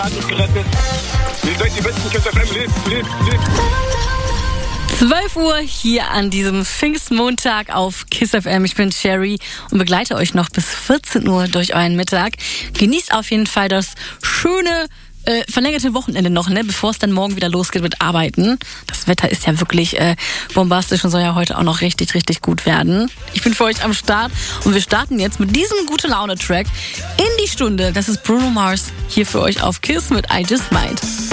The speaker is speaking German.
gerettet. Ihr seid die besten Kiss FM. Lebt. 12 Uhr hier an diesem Pfingstmontag auf Kiss FM. Ich bin Sherry und begleite euch noch bis 14 Uhr durch euren Mittag. Genießt auf jeden Fall das schöne verlängerte Wochenende noch, ne, bevor es dann morgen wieder losgeht mit Arbeiten. Das Wetter ist ja wirklich bombastisch und soll ja heute auch noch richtig, richtig gut werden. Ich bin für euch am Start und wir starten jetzt mit diesem Gute-Laune-Track in die Stunde. Das ist Bruno Mars hier für euch auf Kiss mit I Just Might.